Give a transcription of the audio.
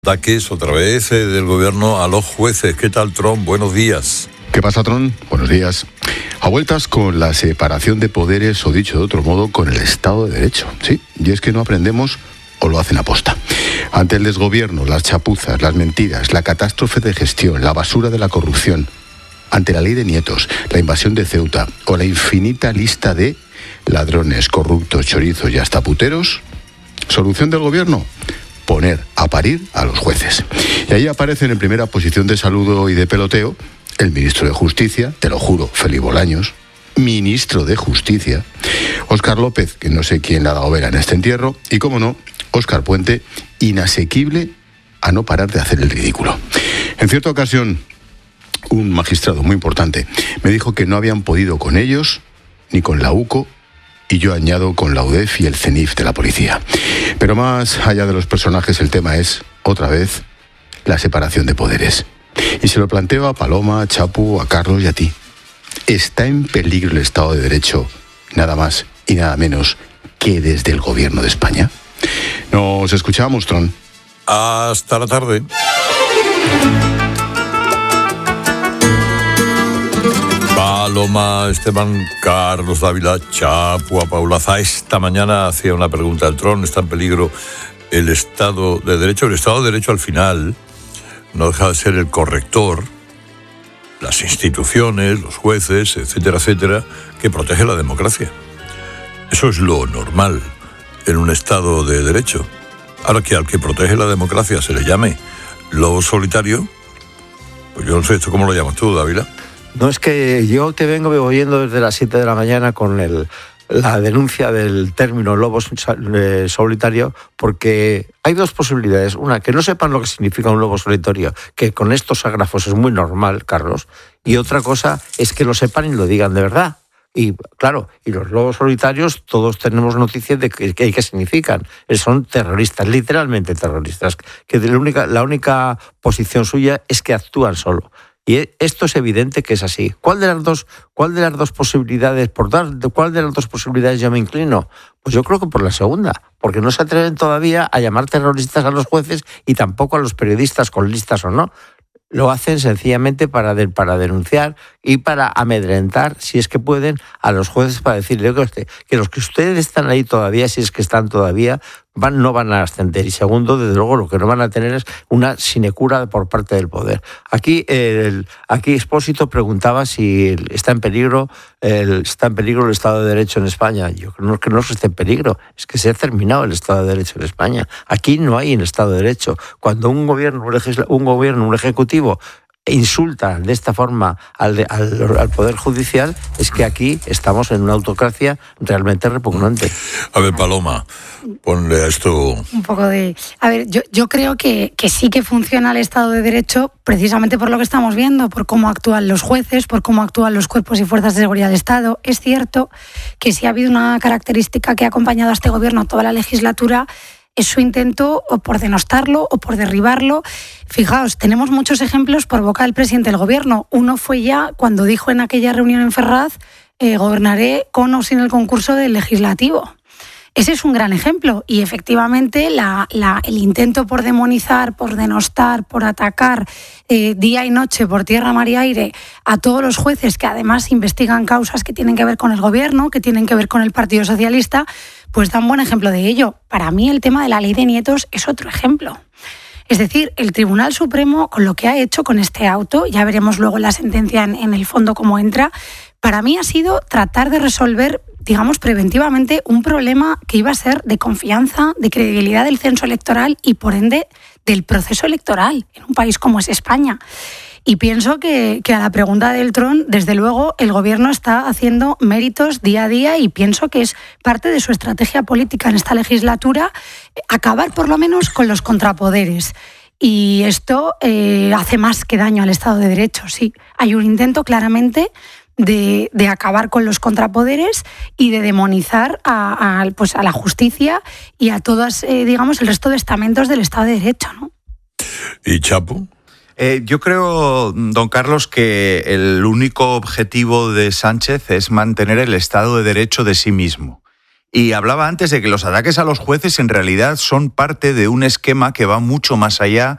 Ataques otra vez del gobierno a los jueces. ¿Qué tal, Trump? Buenos días. ¿Qué pasa, Tron? Buenos días. A vueltas con la separación de poderes, o dicho de otro modo, con el Estado de Derecho. Sí, y es que no aprendemos o lo hacen aposta. Ante el desgobierno, las chapuzas, las mentiras, la catástrofe de gestión, la basura de la corrupción, ante la ley de nietos, la invasión de Ceuta o la infinita lista de ladrones, corruptos, chorizos y hasta puteros, ¿solución del gobierno? Poner a parir a los jueces. Y ahí aparecen en primera posición de saludo y de peloteo el ministro de Justicia, te lo juro, Félix Bolaños, ministro de Justicia, Óscar López, que no sé quién le ha dado vela en este entierro, y cómo no, Óscar Puente, inasequible a no parar de hacer el ridículo. En cierta ocasión, un magistrado muy importante me dijo que no habían podido con ellos, ni con la UCO, y yo añado con la UDEF y el CENIF de la policía. Pero más allá de los personajes, el tema es, otra vez, la separación de poderes. Y se lo planteo a Paloma, a Chapu, a Carlos y a ti. ¿Está en peligro el Estado de Derecho, nada más y nada menos que desde el gobierno de España? Nos escuchamos, Tron. Hasta la tarde. Paloma, Esteban, Carlos Dávila, Chapu, a Paulaza. Esta mañana hacía una pregunta al Tron. ¿Está en peligro el Estado de Derecho? El Estado de Derecho al final no deja de ser el corrector, las instituciones, los jueces, etcétera, etcétera, que protege la democracia. Eso es lo normal en un Estado de Derecho. Ahora, que al que protege la democracia se le llame lobo solitario, pues yo no sé, ¿esto cómo lo llamas tú, Dávila? No, es que yo te vengo oyendo desde las 7 de la mañana con la denuncia del término lobo solitario, porque hay dos posibilidades. Una, que no sepan lo que significa un lobo solitario, que con estos ágrafos es muy normal, Carlos. Y otra cosa es que lo sepan y lo digan de verdad. Y claro, y los lobos solitarios, todos tenemos noticias de qué significan. Son terroristas, literalmente terroristas, que la única posición suya es que actúan solo. Y esto es evidente que es así. ¿Cuál de las dos posibilidades, cuál de las dos posibilidades yo me inclino? Pues yo creo que por la segunda, porque no se atreven todavía a llamar terroristas a los jueces y tampoco a los periodistas con listas o no. Lo hacen sencillamente para denunciar y para amedrentar, si es que pueden, a los jueces, para decirle que los que ustedes están ahí todavía, si es que están todavía, no van a ascender. Y segundo, desde luego, lo que no van a tener es una sinecura por parte del poder. Aquí Expósito preguntaba si está en peligro el Estado de Derecho en España. Yo creo que no esté en peligro, es que se ha terminado el Estado de Derecho en España. Aquí no hay un Estado de Derecho. Cuando un gobierno, un ejecutivo insulta de esta forma al Poder Judicial, es que aquí estamos en una autocracia realmente repugnante. A ver, Paloma, ponle a esto un poco de... A ver, yo creo que sí que funciona el Estado de Derecho precisamente por lo que estamos viendo, por cómo actúan los jueces, por cómo actúan los cuerpos y fuerzas de seguridad del Estado. Es cierto que sí ha habido una característica que ha acompañado a este gobierno toda la legislatura, es su intento o por denostarlo o por derribarlo. Fijaos, tenemos muchos ejemplos por boca del presidente del gobierno. Uno fue ya cuando dijo en aquella reunión en Ferraz, gobernaré con o sin el concurso del legislativo. Ese es un gran ejemplo y efectivamente el intento por demonizar, por denostar, por atacar día y noche, por tierra, mar y aire a todos los jueces que además investigan causas que tienen que ver con el gobierno, que tienen que ver con el Partido Socialista, pues dan buen ejemplo de ello. Para mí el tema de la ley de nietos es otro ejemplo. Es decir, el Tribunal Supremo, con lo que ha hecho con este auto, ya veremos luego en la sentencia en el fondo cómo entra, para mí ha sido tratar de resolver, digamos, preventivamente un problema que iba a ser de confianza, de credibilidad del censo electoral y, por ende, del proceso electoral en un país como es España. Y pienso que a la pregunta del Tron, desde luego, el Gobierno está haciendo méritos día a día y pienso que es parte de su estrategia política en esta legislatura acabar por lo menos con los contrapoderes. Y esto hace más que daño al Estado de Derecho, sí. Hay un intento claramente de acabar con los contrapoderes y de demonizar a la justicia y a todas, digamos, el resto de estamentos del Estado de Derecho, ¿no? ¿Y Chapu? Yo creo, don Carlos, que el único objetivo de Sánchez es mantener el Estado de Derecho de sí mismo. Y hablaba antes de que los ataques a los jueces en realidad son parte de un esquema que va mucho más allá